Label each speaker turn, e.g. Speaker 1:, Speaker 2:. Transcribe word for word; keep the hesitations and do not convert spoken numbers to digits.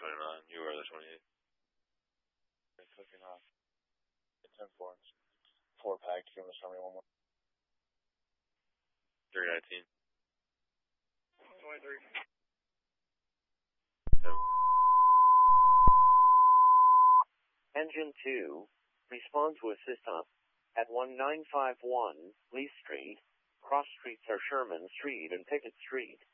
Speaker 1: twenty-nine. You are the twenty-eight.
Speaker 2: It's cooking off. It's ten four. Four pack. You want to show me one more?
Speaker 1: three nineteen.
Speaker 2: twenty-three.
Speaker 3: Engine two, respond to assist up at one nine five one Lee Street. Cross streets are Sherman Street and Pickett Street.